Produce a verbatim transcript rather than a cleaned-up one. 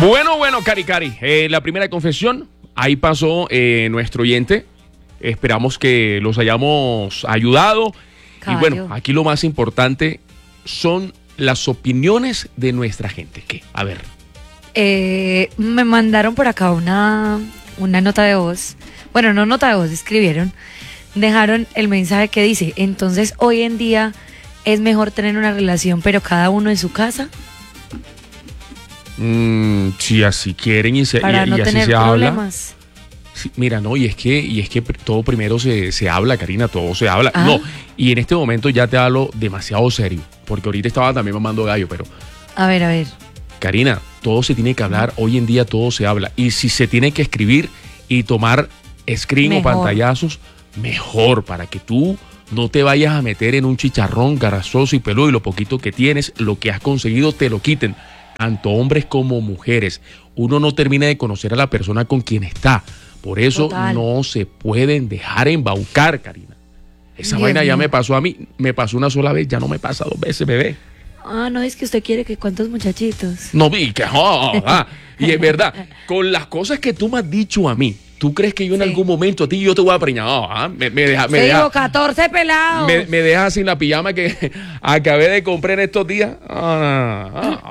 Bueno, bueno, Cari Cari, eh, la primera confesión, ahí pasó eh, nuestro oyente. Esperamos que los hayamos ayudado. Caballo. Y bueno, aquí lo más importante son las opiniones de nuestra gente. ¿Qué? A ver. Eh, me mandaron por acá una, una nota de voz. Bueno, no nota de voz, escribieron. Dejaron el mensaje que dice: entonces hoy en día es mejor tener una relación pero cada uno en su casa. Mm, si así quieren y, se, Para y, no y así tener se habla. problemas. Sí, mira, no, y es que, y es que todo primero se, se habla, Karina, todo se habla. Ah. No, y en este momento ya te hablo demasiado serio, porque ahorita estaba también mamando gallo, pero A ver, a ver. Karina, todo se tiene que hablar, hoy en día todo se habla. Y si se tiene que escribir y tomar screen Mejor. o pantallazos, mejor, para que tú no te vayas a meter en un chicharrón grasoso y peludo y lo poquito que tienes, lo que has conseguido, te lo quiten. Tanto hombres como mujeres. Uno no termina de conocer a la persona con quien está. Por eso Total. no se pueden dejar embaucar, Karina. Esa Dios vaina ya mío. me pasó a mí, me pasó una sola vez, ya no me pasa dos veces, bebé. Ah, no, es que usted quiere que cuántos muchachitos. No vi que joda. Y es verdad, con las cosas que tú me has dicho a mí, ¿tú crees que yo en Sí. algún momento a ti yo te voy a preñar? Ah, me, me deja, me Se deja, dijo catorce pelados. me, me deja sin la pijama que acabé de comprar en estos días. Ah, ah,